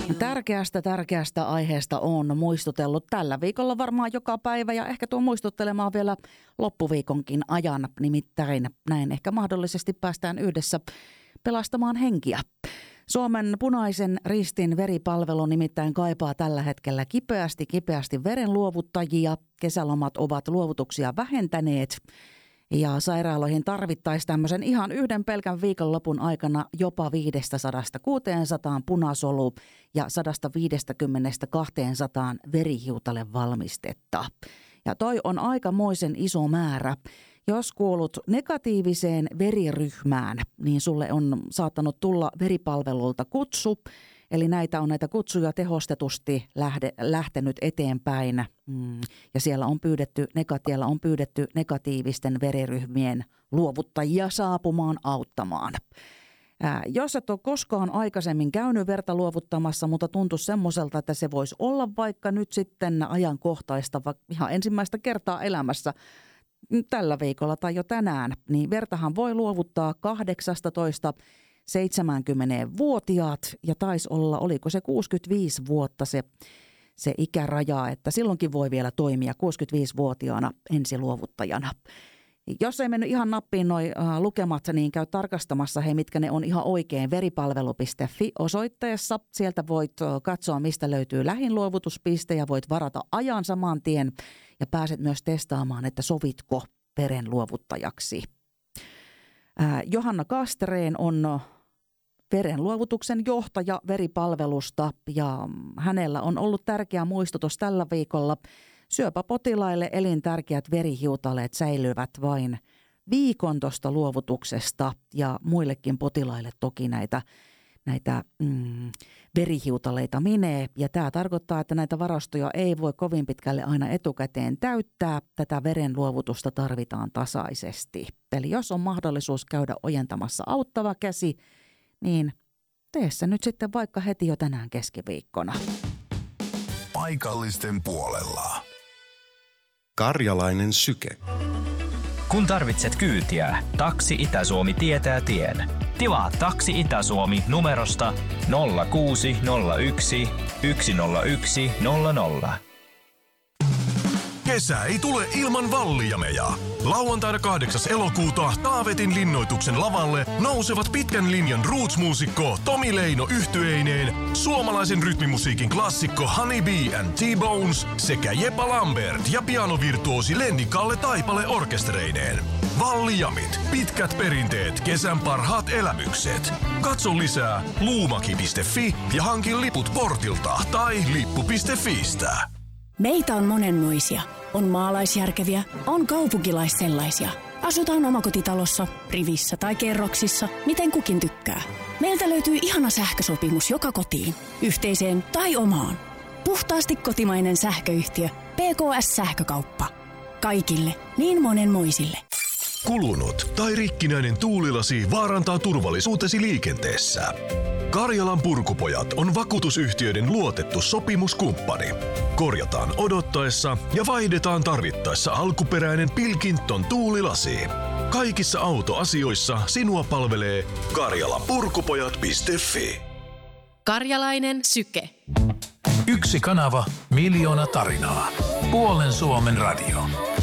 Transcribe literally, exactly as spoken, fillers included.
Tärkeästä, tärkeästä aiheesta on muistutellut tällä viikolla varmaan joka päivä ja ehkä tuon muistuttelemaan vielä loppuviikonkin ajan. Nimittäin näin ehkä mahdollisesti päästään yhdessä pelastamaan henkiä. Suomen Punaisen Ristin veripalvelu nimittäin kaipaa tällä hetkellä kipeästi, kipeästi verenluovuttajia. Kesälomat ovat luovutuksia vähentäneet. Ja sairaaloihin tarvittaisiin tämmöisen ihan yhden pelkän viikonlopun aikana jopa viidestäsadasta kuuteensataan punasolu- ja sata viisikymmentä kaksisataa verihiutale valmistetta. Ja toi on aikamoisen iso määrä. Jos kuulut negatiiviseen veriryhmään, niin sulle on saattanut tulla veripalvelulta kutsu. Eli näitä on näitä kutsuja tehostetusti lähde, lähtenyt eteenpäin mm. ja siellä on, pyydetty, siellä on pyydetty negatiivisten veriryhmien luovuttajia saapumaan auttamaan. Ää, jos et ole koskaan aikaisemmin käynyt verta luovuttamassa, mutta tuntuu semmoiselta, että se voisi olla vaikka nyt sitten ajankohtaista, vaikka ihan ensimmäistä kertaa elämässä tällä viikolla tai jo tänään, niin vertahan voi luovuttaa kahdeksastatoista seitsemänkymmentävuotiaat ja taisi olla, oliko se kuusikymmentäviisi vuotta se, se ikäraja, että silloinkin voi vielä toimia kuusikymmentäviisivuotiaana ensiluovuttajana. Jos ei mennyt ihan nappiin noi uh, lukemat, niin käy tarkastamassa, hei, mitkä ne on ihan oikein, veripalvelu piste fi osoitteessa. Sieltä voit uh, katsoa, mistä löytyy lähin luovutuspiste ja voit varata ajan saman tien ja pääset myös testaamaan, että sovitko veren luovuttajaksi. Uh, Johanna Kastreen on verenluovutuksen johtaja veripalvelusta ja hänellä on ollut tärkeä muistutus tällä viikolla. Syöpäpotilaille elintärkeät verihiutaleet säilyvät vain viikon tuosta luovutuksesta ja muillekin potilaille toki näitä, näitä mm, verihiutaleita menee. Ja tämä tarkoittaa, että näitä varastoja ei voi kovin pitkälle aina etukäteen täyttää. Tätä verenluovutusta tarvitaan tasaisesti. Eli jos on mahdollisuus käydä ojentamassa auttava käsi, niin tee se nyt sitten vaikka heti jo tänään keskiviikkona. Paikallisten puolella. Karjalainen syke. Kun tarvitset kyytiä, Taksi Itä-Suomi tietää tien. Tilaa Taksi Itä-Suomi numerosta nolla kuusi nolla yksi yksi nolla yksi nolla nolla. Kesä ei tule ilman vallijameja. Lauantaina kahdeksas elokuuta Taavetin linnoituksen lavalle nousevat pitkän linjan roots-muusikko Tomi Leino yhtyeineen, suomalaisen rytmimusiikin klassikko Honey Bee and T-Bones sekä Jeppa Lambert ja pianovirtuosi Lenni Kalle Taipale orkestereineen. Vallijamit, pitkät perinteet, kesän parhaat elämykset. Katso lisää luumaki piste fi ja hankin liput portilta tai lippu piste fiistä. Meitä on monenmoisia. On maalaisjärkeviä, on kaupunkilaissellaisia. Asutaan omakotitalossa, rivissä tai kerroksissa, miten kukin tykkää. Meiltä löytyy ihana sähkösopimus joka kotiin, yhteiseen tai omaan. Puhtaasti kotimainen sähköyhtiö P K S-sähkökauppa. Kaikille, niin monenmoisille. Kulunut tai rikkinäinen tuulilasi vaarantaa turvallisuutesi liikenteessä. Karjalan Purkupojat on vakuutusyhtiöiden luotettu sopimuskumppani. Korjataan odottaessa ja vaihdetaan tarvittaessa alkuperäinen Pilkington tuulilasi. Kaikissa autoasioissa sinua palvelee karjalapurkupojat piste fi. Karjalainen syke. Yksi kanava, miljoona tarinaa. Puolen Suomen radio.